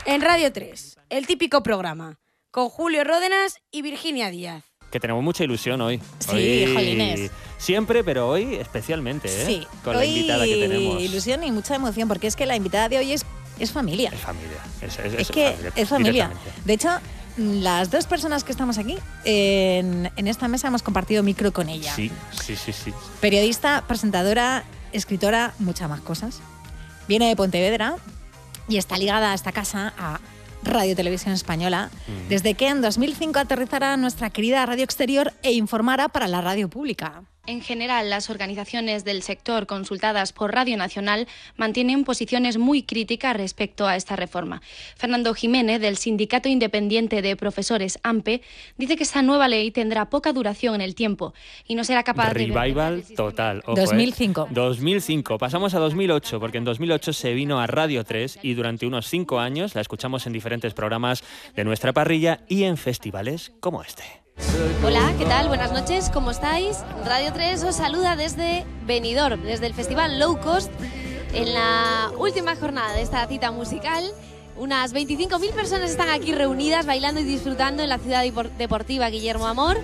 En Radio 3, el típico programa, con Julio Ródenas y Virginia Díaz. Que tenemos mucha ilusión hoy. Sí, hoy, jolines. Siempre, pero hoy especialmente, ¿eh? Sí, Con hoy la invitada que tenemos. Ilusión y mucha emoción, porque es que la invitada de hoy es familia. Es familia. Es que es familia. Directamente. De hecho, las dos personas que estamos aquí, en esta mesa hemos compartido micro con ella. Sí. Periodista, presentadora, escritora, muchas más cosas. Viene de Pontevedra y está ligada a esta casa, a Radio Televisión Española, desde que en 2005 aterrizara nuestra querida Radio Exterior e informara para la radio pública. En general, las organizaciones del sector consultadas por Radio Nacional mantienen posiciones muy críticas respecto a esta reforma. Fernando Jiménez, del Sindicato Independiente de Profesores AMPE, dice que esta nueva ley tendrá poca duración en el tiempo y no será capaz de... Revival total. Ojo, 2005. 2005. Pasamos a 2008, porque en 2008 se vino a Radio 3 y durante unos 5 años la escuchamos en diferentes programas de nuestra parrilla y en festivales como este. Hola, ¿qué tal? Buenas noches, ¿cómo estáis? Radio 3 os saluda desde Benidorm, desde el Festival Low Cost, en la última jornada de esta cita musical. Unas 25.000 personas están aquí reunidas, bailando y disfrutando en la ciudad deportiva Guillermo Amor,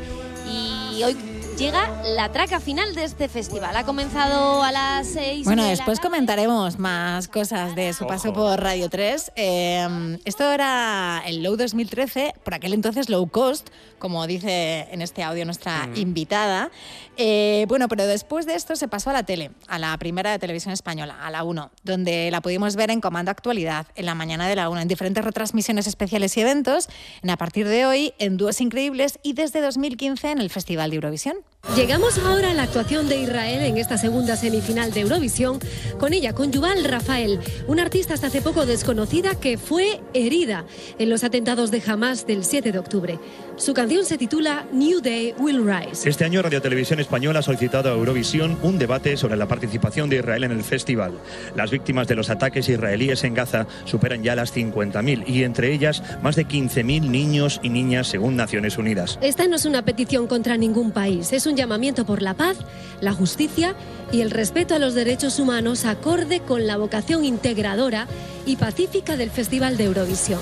y hoy llega la traca final de este festival. Ha comenzado a las 6. Bueno, después comentaremos más cosas de su paso por Radio 3. Esto era el Low 2013, por aquel entonces Low Cost, como dice en este audio nuestra invitada. Bueno, pero después de esto se pasó a la tele, a la primera de Televisión Española, a la 1, donde la pudimos ver en Comando Actualidad, en la mañana de la 1, en diferentes retransmisiones especiales y eventos, a partir de hoy en Dúos Increíbles y desde 2015 en el Festival de Eurovisión. Llegamos ahora a la actuación de Israel en esta segunda semifinal de Eurovisión. Con ella, con Yuval Rafael, una artista hasta hace poco desconocida que fue herida en los atentados de Hamas del 7 de octubre. Su canción se titula New Day Will Rise. Este año Radio Televisión Española ha solicitado a Eurovisión un debate sobre la participación de Israel en el festival. Las víctimas de los ataques israelíes en Gaza superan ya las 50.000 y entre ellas más de 15.000 niños y niñas según Naciones Unidas. Esta no es una petición contra ningún país, es un llamamiento por la paz, la justicia y el respeto a los derechos humanos acorde con la vocación integradora y pacífica del Festival de Eurovisión.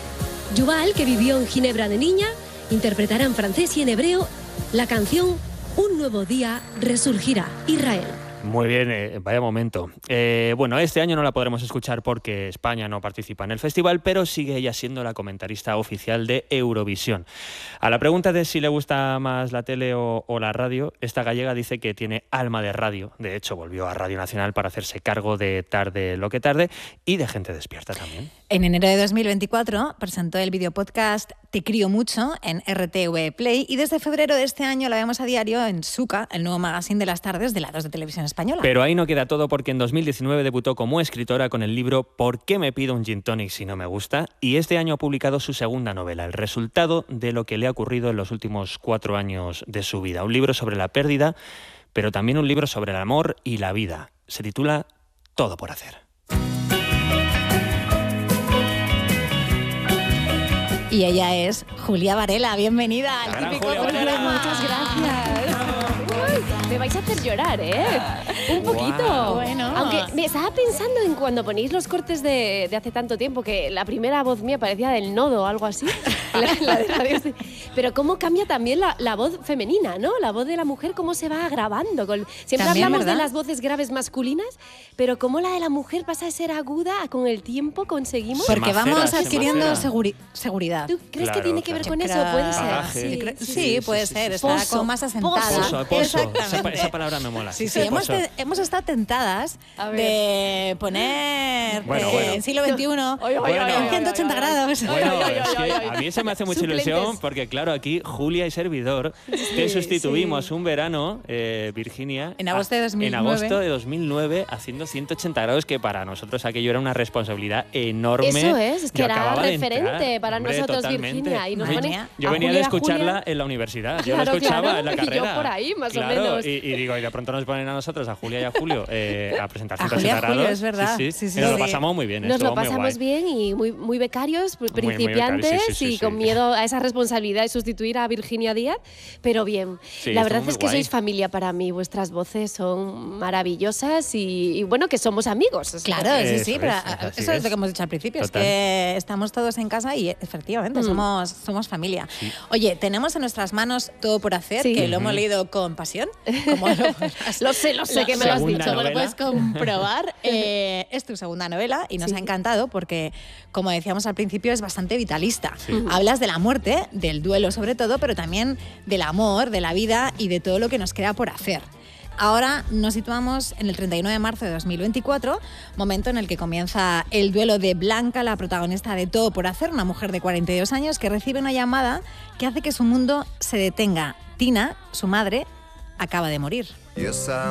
Yuval, que vivió en Ginebra de niña, interpretará en francés y en hebreo la canción Un nuevo día resurgirá, Israel. Muy bien, vaya momento. Bueno, este año no la podremos escuchar porque España no participa en el festival, pero sigue ella siendo la comentarista oficial de Eurovisión. A la pregunta de si le gusta más la tele o la radio, esta gallega dice que tiene alma de radio. De hecho, volvió a Radio Nacional para hacerse cargo de Tarde lo que tarde y de Gente despierta también. En enero de 2024 presentó el videopodcast Te crío mucho en RTV Play y desde febrero de este año la vemos a diario en Suca, el nuevo magazine de las tardes de la 2 de Televisión Española. Pero ahí no queda todo porque en 2019 debutó como escritora con el libro ¿Por qué me pido un gin tonic si no me gusta? Y este año ha publicado su segunda novela, el resultado de lo que le ha ocurrido en los últimos 4 años de su vida. Un libro sobre la pérdida, pero también un libro sobre el amor y la vida. Se titula Todo por hacer. Y ella es Julia Varela, bienvenida al Gran típico Julia programa. Varela. Muchas gracias. Uy, me vais a hacer llorar, ¿eh? Un poquito. Guau. Bueno. Aunque me estaba pensando en cuando ponéis los cortes de hace tanto tiempo, que la primera voz mía parecía del Nodo o algo así. la de radio. Pero cómo cambia también la voz femenina, ¿no? La voz de la mujer, cómo se va agravando. Siempre También, hablamos ¿verdad? de las voces graves masculinas, pero cómo la de la mujer pasa a ser aguda con el tiempo, conseguimos. Porque macera, vamos se adquiriendo macera. seguridad. ¿Tú crees Claro, que tiene que ver claro. con Yo eso? creo- Puede ser. Bagaje. Yo creo- Sí, sí, puede sí, ser, sí. está Pozo. como más asentada. Pozo. Exactamente. Esa palabra me mola. Sí, hemos Pozo. estado tentadas A ver. de poner Bueno. en siglo XXI Bueno. en 180 grados. Bueno, es que a mí se me hace mucha Suplentes. ilusión porque, claro, aquí Julia y servidor te sustituimos un verano, Virginia. En agosto de 2009. En agosto de 2009, haciendo 180 grados, que para nosotros aquello era una responsabilidad enorme. Eso es que Yo era acababa de referente entrar. para Hombre, nosotros, totalmente. Virginia. Y nos Madre pone mía. Yo a venía Julia de y a escucharla Julia. en la universidad, yo Claro, la escuchaba claro, en la y yo carrera. por ahí, más o Claro, Claro, y digo, y de pronto nos ponen a nosotros, a Julia y a Julio, a presentar 180 grados. Julio, es verdad. Sí. Y nos lo pasamos muy bien. Nos lo pasamos bien y muy becarios, principiantes, muy becarios, sí, y con miedo a esa responsabilidad de sustituir a Virginia Díaz, pero bien. Sí, la verdad muy es que guay. sois familia para mí, vuestras voces son maravillosas y bueno, que somos amigos. Claro, sí, pero así eso es es. lo que hemos dicho al principio, Total. es que estamos todos en casa y efectivamente somos familia. Sí. Oye, tenemos en nuestras manos Todo por hacer, Sí. que lo hemos leído con pasión, como Lo sé que me lo has Segunda dicho. como lo novela. puedes comprobar. Es tu segunda novela y nos Sí. ha encantado porque, como decíamos al principio, es bastante vitalista. Hablas de la muerte, del duelo sobre todo, pero también del amor, de la vida y de todo lo que nos queda por hacer. Ahora nos situamos en el 31 de marzo de 2024, momento en el que comienza el duelo de Blanca, la protagonista de Todo por hacer, una mujer de 42 años que recibe una llamada que hace que su mundo se detenga. Tina, su madre, acaba de morir.